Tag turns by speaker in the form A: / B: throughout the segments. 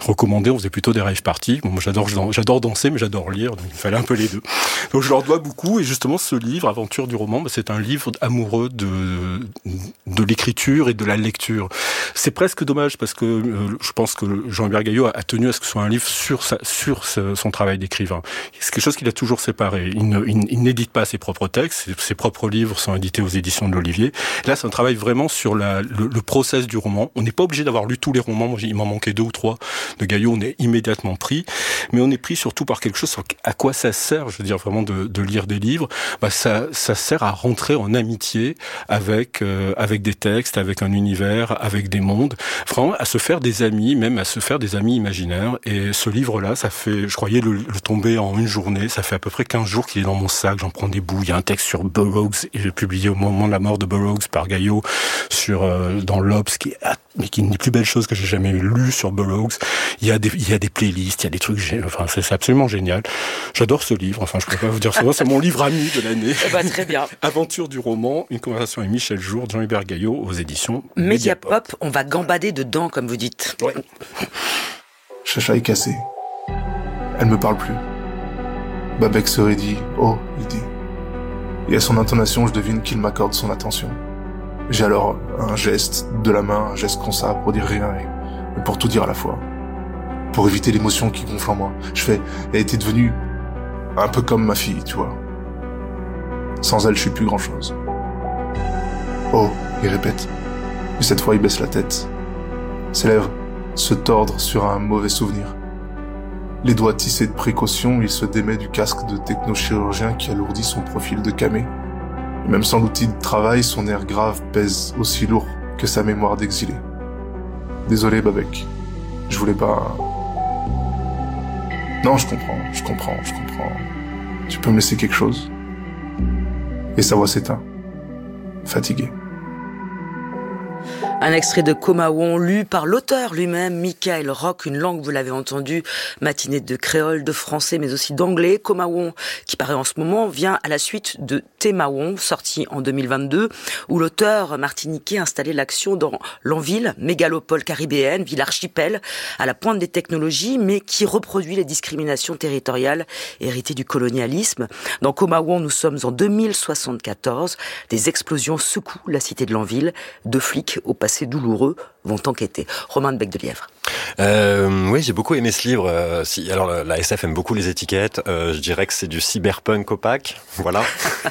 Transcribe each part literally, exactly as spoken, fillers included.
A: recommandé, on faisait plutôt des rave parties. Bon, moi, j'adore, j'adore danser, mais j'adore lire, donc il fallait un peu les deux. Donc je leur dois beaucoup, et justement, ce livre, Aventure du roman, bah, c'est un livre amoureux de, de l'écriture et de la lecture. C'est presque dommage, parce que euh, je pense que Jean-Hubert Gaillot a, a tenu à ce que ce soit un livre sur, sa, sur ce, son travail d'écrivain. C'est quelque chose qu'il a toujours séparé. Il, ne, il, il n'édite pas ses propres textes, ses, ses propres livres sont édités aux éditions de l'Olivier. Là, c'est un travail vraiment sur la, le, le process du roman. On n'est pas obligé d'avoir lu tous les romans, moi, il m'en manquait deux ou trois de Gaillot, on est immédiatement pris, mais on est pris surtout par quelque chose sur à quoi ça sert, je veux dire vraiment de, de lire des livres. Bah, ça, ça sert à rentrer en amitié avec euh, avec des textes, avec un univers, avec des mondes, vraiment à se faire des amis, même à se faire des amis imaginaires. Et ce livre-là, ça fait, je croyais le, le tomber en une journée, ça fait à peu près quinze jours qu'il est dans mon sac, j'en prends des bouts. Il y a un texte sur Burroughs, et j'ai publié au moment de la mort de Burroughs par Gaillot sur euh, dans l'Obs, qui est mais qui est une des plus belles choses que j'ai jamais lues sur Burroughs. Il y a des, il y a des playlists, il y a des trucs, enfin, c'est, c'est absolument génial. J'adore ce livre, enfin, je peux pas vous dire ça, c'est mon livre ami de l'année.
B: Eh ben, très bien.
A: Aventure du roman, une conversation avec Michel Jourde, Jean-Hubert Gaillot, aux éditions
B: Mediapop. Mediapop, on va gambader dedans, comme vous dites.
A: Ouais.
C: Chacha est cassée. Elle me parle plus. Babek se raidit. Oh, il dit. Et à son intonation, je devine qu'il m'accorde son attention. J'ai alors un geste de la main, un geste comme ça pour dire rien et pour tout dire à la fois. Pour éviter l'émotion qui gonfle en moi. Je fais, elle était devenue un peu comme ma fille, tu vois. Sans elle, je suis plus grand chose. Oh, il répète. Et cette fois, il baisse la tête. Ses lèvres se tordent sur un mauvais souvenir. Les doigts tissés de précaution, il se démet du casque de technochirurgien qui alourdit son profil de camé. Et même sans l'outil de travail, son air grave pèse aussi lourd que sa mémoire d'exilé. Désolé, Babek. Je voulais pas... Non, je comprends, je comprends, je comprends. Tu peux me laisser quelque chose? Et sa voix s'éteint. Fatiguée.
B: Un extrait de Comaon, lu par l'auteur lui-même, Michael Rock, une langue, vous l'avez entendu, matinée de créole, de français, mais aussi d'anglais. Comaon, qui paraît en ce moment, vient à la suite de Témaon, sorti en deux mille vingt-deux, où l'auteur martiniquais installait l'action dans Lanville, mégalopole caribéenne, ville archipel, à la pointe des technologies, mais qui reproduit les discriminations territoriales héritées du colonialisme. Dans Comaon, nous sommes en deux mille soixante-quatorze. Des explosions secouent la cité de Lanville. Deux flics au passé douloureux vont enquêter. Romain de Bec-de-Lièvre.
D: Euh, oui, j'ai beaucoup aimé ce livre. Euh, si, alors, la, la S F aime beaucoup les étiquettes. Euh, je dirais que c'est du cyberpunk opaque. Voilà.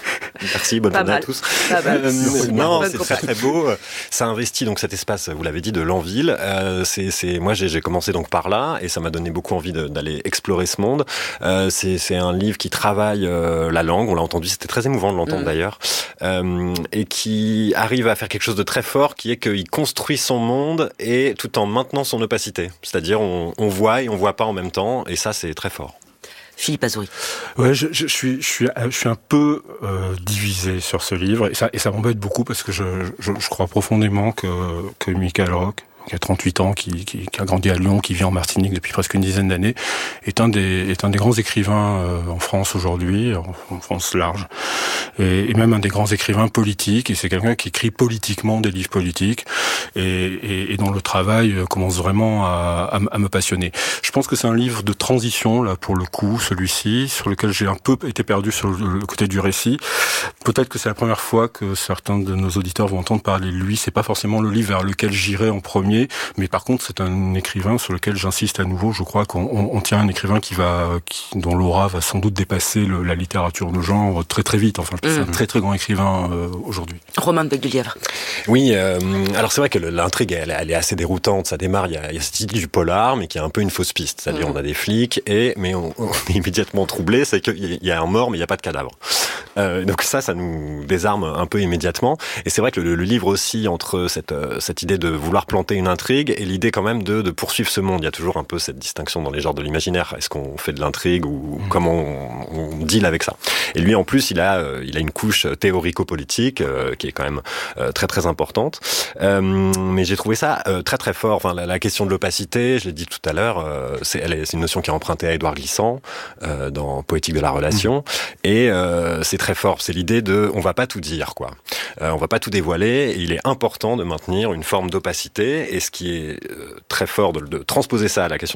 D: Merci, bonne journée à tous. Euh, non, c'est très très beau. Ça investit donc cet espace, vous l'avez dit, de Lanville. Euh, c'est, c'est, moi, j'ai, j'ai commencé donc par là, et ça m'a donné beaucoup envie de, d'aller explorer ce monde. Euh, c'est, c'est un livre qui travaille euh, la langue. On l'a entendu, c'était très émouvant de l'entendre mmh. d'ailleurs, euh, et qui arrive à faire quelque chose de très fort, qui est qu'il construit son monde et tout en maintenant son opacité. C'est-à-dire, on, on voit et on voit pas en même temps, et ça, c'est très fort.
B: Philippe Azouri.
A: Ouais, je, je, je suis, je suis, je suis un peu euh, divisé sur ce livre, et ça, et ça m'embête beaucoup parce que je, je, je crois profondément que que Michael Rock, qui a trente-huit ans, qui, qui, qui a grandi à Lyon, qui vit en Martinique depuis presque une dizaine d'années, est un des, est un des grands écrivains euh, en France aujourd'hui, en, en France large, et, et même un des grands écrivains politiques. Et c'est quelqu'un qui écrit politiquement des livres politiques, et, et, et dont le travail commence vraiment à, à, à me passionner. Je pense que c'est un livre de transition, là, pour le coup, celui-ci, sur lequel j'ai un peu été perdu sur le, le côté du récit. Peut-être que c'est la première fois que certains de nos auditeurs vont entendre parler de lui. C'est pas forcément le livre vers lequel j'irai en premier, mais par contre, c'est un écrivain sur lequel j'insiste à nouveau. Je crois qu'on on, on tient un écrivain qui va, qui, dont l'aura va sans doute dépasser le, la littérature de genre très très vite. Enfin, mmh. c'est un très très grand écrivain euh, aujourd'hui.
B: Romain de Bec-de-Lièvre.
D: Oui, euh, alors c'est vrai que l'intrigue, elle, elle est assez déroutante. Ça démarre, il y a, il y a cette idée du polar, mais qui est un peu une fausse piste. C'est-à-dire, mmh. on a des flics, et mais on, on est immédiatement troublé, c'est qu'il y a un mort, mais il n'y a pas de cadavre. Euh, donc ça, ça nous désarme un peu immédiatement. Et c'est vrai que le, le livre aussi, entre cette, cette idée de vouloir planter une intrigue et l'idée quand même de, de poursuivre ce monde. Il y a toujours un peu cette distinction dans les genres de l'imaginaire. Est-ce qu'on fait de l'intrigue ou mmh. comment on, on deal avec ça? Et lui, en plus, il a, il a une couche théorico-politique euh, qui est quand même euh, très très importante. Euh, mais j'ai trouvé ça euh, très très fort. Enfin, la, la question de l'opacité, je l'ai dit tout à l'heure, euh, c'est, elle est, c'est une notion qui est empruntée à Édouard Glissant euh, dans Poétique de la relation. Mmh. Et euh, c'est très fort. C'est l'idée de, on va pas tout dire, quoi. Euh, on va pas tout dévoiler. Et il est important de maintenir une forme d'opacité. Et ce qui est très fort de, de transposer ça à la question